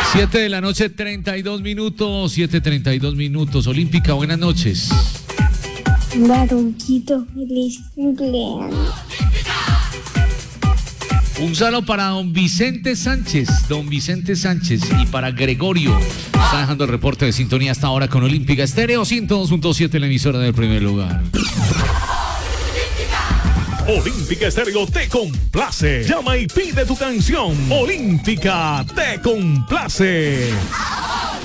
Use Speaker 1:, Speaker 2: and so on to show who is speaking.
Speaker 1: 7 de la noche, 32 minutos. 7:32 minutos. Olímpica, buenas noches.
Speaker 2: Baronquito, feliz cumpleaños.
Speaker 1: Un saludo para don Vicente Sánchez. Don Vicente Sánchez. Y para Gregorio. Está dejando el reporte de sintonía hasta ahora con Olímpica Estéreo 102.7, la emisora del primer lugar.
Speaker 3: Olímpica Estéreo te complace. Llama y pide tu canción. Olímpica te complace.